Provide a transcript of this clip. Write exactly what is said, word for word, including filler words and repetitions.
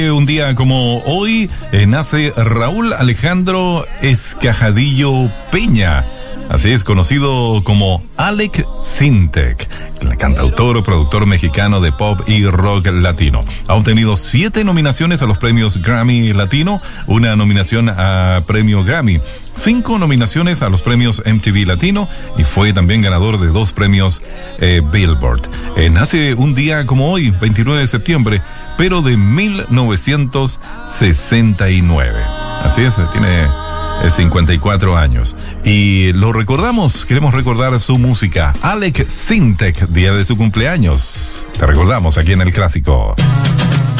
Un día como hoy eh, nace Raúl Alejandro Escajadillo Peña. Así es, conocido como Alec Sintek, el cantautor, productor mexicano de pop y rock latino. Ha obtenido siete nominaciones a los premios Grammy Latino, una nominación a premio Grammy, cinco nominaciones a los premios M T V Latino y fue también ganador de dos premios eh, Billboard. Eh, nace un día como hoy, veintinueve de septiembre, pero de mil novecientos sesenta y nueve. Así es, tiene cincuenta y cuatro años. Y lo recordamos, queremos recordar su música. Alec Sintek, día de su cumpleaños. Te recordamos aquí en El Clásico.